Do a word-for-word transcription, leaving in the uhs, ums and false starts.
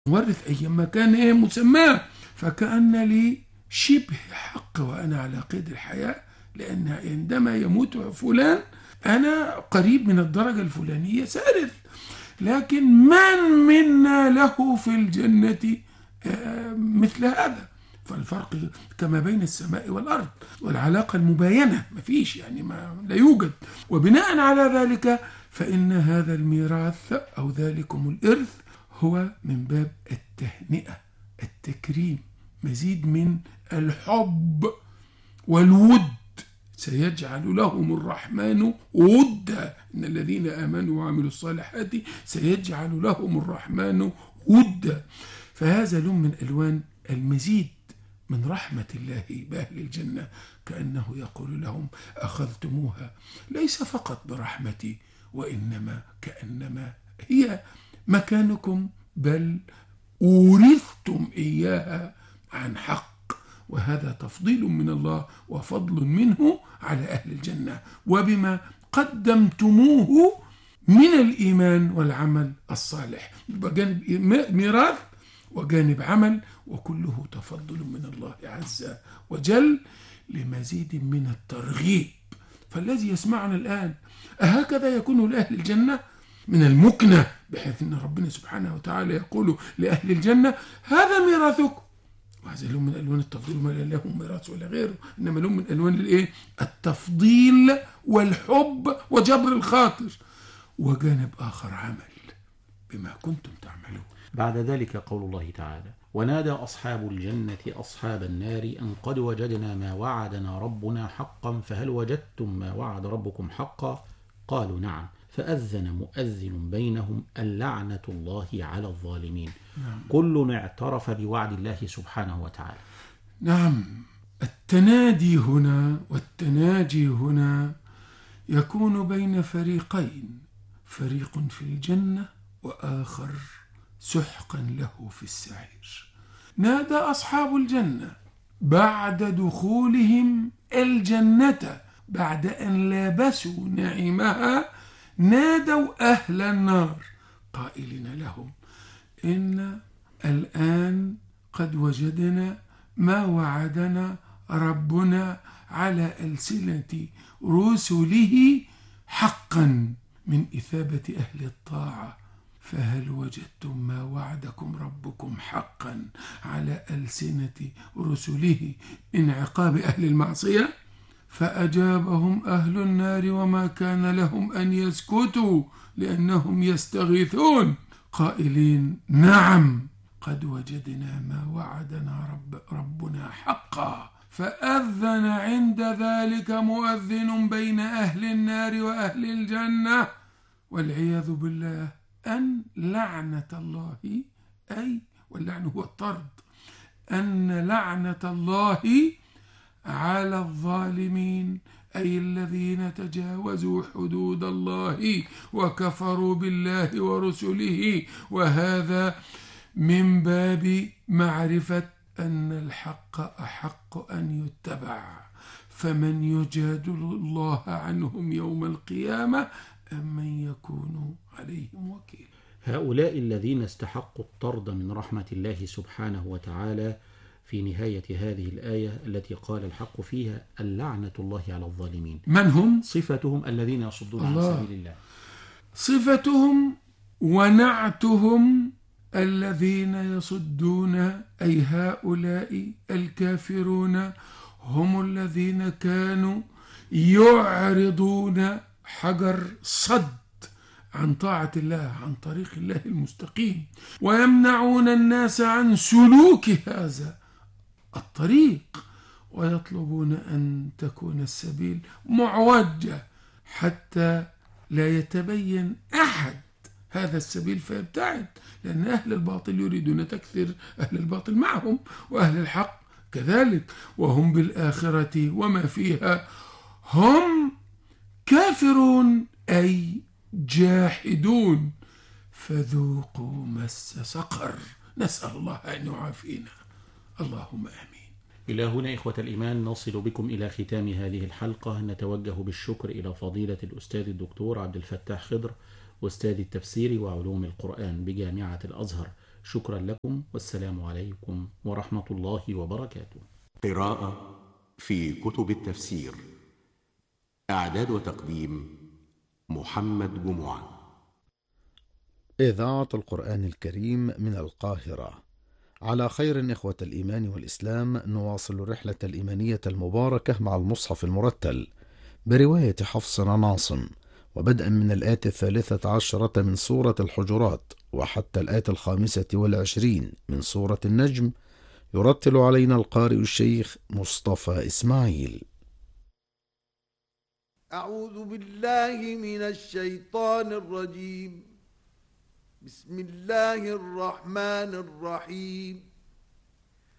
ورث أيما كان إيه مسماه، فكأن لي شبه حق وأنا على قيد الحياة، لأن عندما يموت فلان أنا قريب من الدرجة الفلانية سأرث. لكن من منا له في الجنة مثل هذا؟ فالفرق كما بين السماء والأرض، والعلاقة المباينة مفيش، يعني ما لا يوجد. وبناء على ذلك فإن هذا الميراث أو ذلكم الإرث هو من باب التهنئة، التكريم، مزيد من الحب والود. سيجعل لهم الرحمن ودا، إن الذين آمنوا وعملوا الصالحات سيجعل لهم الرحمن ودا. فهذا لون من ألوان المزيد من رحمة الله بأهل الجنة، كأنه يقول لهم أخذتموها ليس فقط برحمتي، وإنما كأنما هي مكانكم، بل أورثتم إياها عن حق. وهذا تفضيل من الله وفضل منه على أهل الجنة، وبما قدمتموه من الإيمان والعمل الصالح، بجانب ميراث وجانب عمل، وكله تفضل من الله عز وجل لمزيد من الترغيب. فالذي يسمعنا الآن أهكذا يكون لأهل الجنة؟ من المكنة، بحيث أن ربنا سبحانه وتعالى يقول لأهل الجنة هذا ميراثكم. وهذا لون من ألوان التفضيل، ما لهم ميراث ولا غيره، إنما لون من ألوان الإيه؟ التفضيل والحب وجبر الخاطر. وجانب آخر عمل بما كنتم تعملون. بعد ذلك قول الله تعالى: ونادى أصحاب الجنة أصحاب النار أن قد وجدنا ما وعدنا ربنا حقا فهل وجدتم ما وعد ربكم حقا؟ قالوا نعم. فأذن مؤذن بينهم اللعنة الله على الظالمين. نعم. كل اعترف بوعد الله سبحانه وتعالى. نعم. التنادي هنا والتناجي هنا يكون بين فريقين، فريق في الجنة وآخر سحقا له في السعير. نادى أصحاب الجنة بعد دخولهم الجنة، بعد أن لابسوا نعيمها، نادوا أهل النار قائلين لهم إن الآن قد وجدنا ما وعدنا ربنا على ألسنة رسله حقا من إثابة أهل الطاعة، فهل وجدتم ما وعدكم ربكم حقا على ألسنة رسله من عقاب أهل المعصية؟ فأجابهم أهل النار وما كان لهم أن يسكتوا لأنهم يستغيثون قائلين نعم قد وجدنا ما وعدنا رب ربنا حقا. فأذن عند ذلك مؤذن بين أهل النار وأهل الجنة والعياذ بالله أن لعنة الله، أي واللعن هو الطرد، أن لعنة الله على الظالمين، أي الذين تجاوزوا حدود الله وكفروا بالله ورسله. وهذا من باب معرفة أن الحق أحق أن يتبع، فمن يجادل الله عنهم يوم القيامة أم من يكون عليهم وكيل. هؤلاء الذين استحقوا الطرد من رحمة الله سبحانه وتعالى في نهاية هذه الآية التي قال الحق فيها اللعنة الله على الظالمين، من هم؟ صفتهم الذين يصدون عن سبيل الله، صفتهم ونعتهم الذين يصدون، أي هؤلاء الكافرون هم الذين كانوا يعرضون حجر صد عن طاعة الله، عن طريق الله المستقيم، ويمنعون الناس عن سلوك هذا الطريق، ويطلبون أن تكون السبيل معوجة حتى لا يتبين أحد هذا السبيل فيبتعد، لأن أهل الباطل يريدون تكثير أهل الباطل معهم، وأهل الحق كذلك، وهم بالآخرة وما فيها هم كافرون أي جاحدون، فذوقوا مس سقر. نسأل الله أن يعافينا، اللهم آمين. إلى هنا إخوة الإيمان نصل بكم إلى ختام هذه الحلقة. نتوجه بالشكر إلى فضيلة الأستاذ الدكتور عبد الفتاح خضر، أستاذ التفسير وعلوم القرآن بجامعة الأزهر، شكرا لكم، والسلام عليكم ورحمة الله وبركاته. قراءة في كتب التفسير. إعداد وتقديم محمد جمعة. إذاعة القرآن الكريم من القاهرة. على خير إخوة الإيمان والإسلام، نواصل الرحلة الإيمانية المباركة مع المصحف المرتل برواية حفص عن عاصم، وبدءا من الآية الثالثة عشرة من سورة الحجرات وحتى الآية الخامسة والعشرين من سورة النجم، يرتل علينا القارئ الشيخ مصطفى إسماعيل. أعوذ بالله من الشيطان الرجيم. بسم الله الرحمن الرحيم.